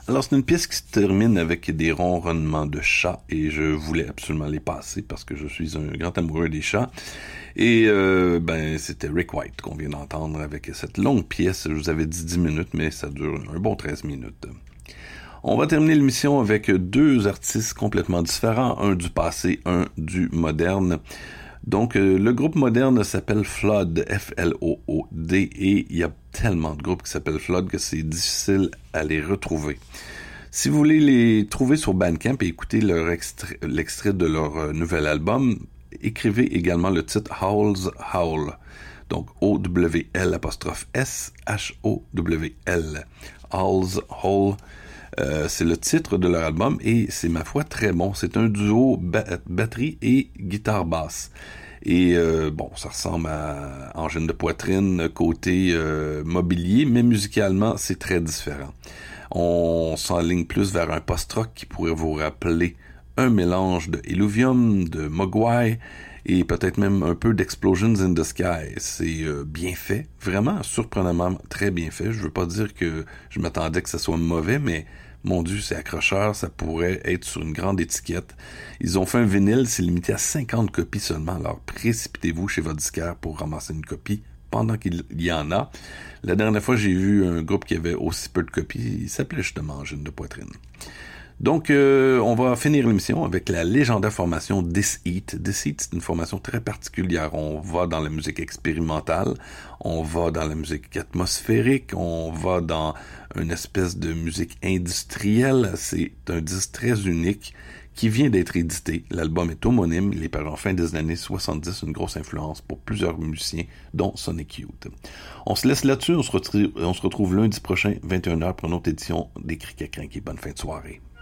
Alors, c'est une pièce qui se termine avec des ronronnements de chats et je voulais absolument les passer parce que je suis un grand amoureux des chats. Et c'était Rick White qu'on vient d'entendre avec cette longue pièce. Je vous avais dit 10 minutes, mais ça dure un bon 13 minutes. On va terminer l'émission avec deux artistes complètement différents, un du passé, un du moderne. Donc, le groupe moderne s'appelle Flood, F-L-O-O-D, et il y a tellement de groupes qui s'appellent Flood que c'est difficile à les retrouver. Si vous voulez les trouver sur Bandcamp et écouter l'extrait de leur nouvel album, écrivez également le titre Howl's Howl. Donc, O-W-L apostrophe S H-O-W-L. Howl's Howl. C'est le titre de leur album et c'est, ma foi, très bon. C'est un duo batterie et guitare basse. Et ça ressemble à Engine de poitrine côté mobilier, mais musicalement, c'est très différent. On s'enligne plus vers un post-rock qui pourrait vous rappeler un mélange de Illuvium, de Mogwai et peut-être même un peu d'Explosions in the Sky. C'est bien fait, vraiment surprenamment très bien fait. Je veux pas dire que je m'attendais que ça soit mauvais, mais mon Dieu, c'est accrocheur, ça pourrait être sur une grande étiquette. Ils ont fait un vinyle, c'est limité à 50 copies seulement, alors précipitez-vous chez votre disquaire pour ramasser une copie pendant qu'il y en a. La dernière fois, j'ai vu un groupe qui avait aussi peu de copies, il s'appelait justement Engine de poitrine. Donc, on va finir l'émission avec la légendaire formation This Heat. This Heat, c'est une formation très particulière. On va dans la musique expérimentale, on va dans la musique atmosphérique, on va dans une espèce de musique industrielle. C'est un disque très unique qui vient d'être édité. L'album est homonyme, il est paru en fin des années 70, une grosse influence pour plusieurs musiciens, dont Sonic Youth. On se laisse là-dessus, on se retrouve lundi prochain, 21h, pour une autre édition des Cric à Crinquer. Bonne fin de soirée.